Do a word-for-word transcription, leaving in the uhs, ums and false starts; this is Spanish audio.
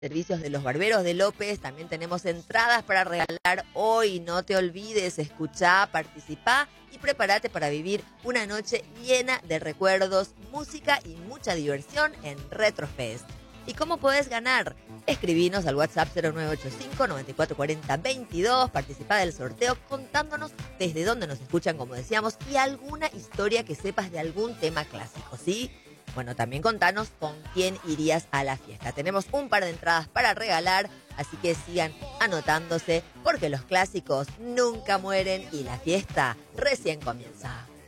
Servicios de los Barberos de López, también tenemos entradas para regalar hoy. No te olvides, escuchá, participá y prepárate para vivir una noche llena de recuerdos, música y mucha diversión en Retrofest. ¿Y cómo podés ganar? Escribinos al WhatsApp cero nueve ocho cinco, nueve cuatro cuatro cero, veintidós, participá del sorteo contándonos desde dónde nos escuchan, como decíamos, y alguna historia que sepas de algún tema clásico, ¿sí? Bueno, también contanos con quién irías a la fiesta. Tenemos un par de entradas para regalar, así que sigan anotándose porque los clásicos nunca mueren y la fiesta recién comienza.